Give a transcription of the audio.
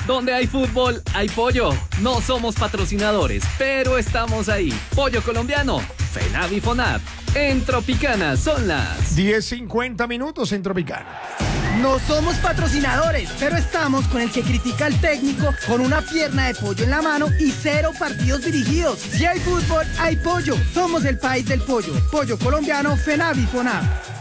Donde hay fútbol, hay pollo. No somos patrocinadores, pero estamos ahí. Pollo colombiano, FENAV y FONAP. En Tropicana son las 10:50 en Tropicana. No somos patrocinadores, pero estamos con el que critica al técnico con una pierna de pollo en la mano y 0 partidos dirigidos. Si hay fútbol, hay pollo. Somos el país del pollo. Pollo colombiano, FENAV y FONAP.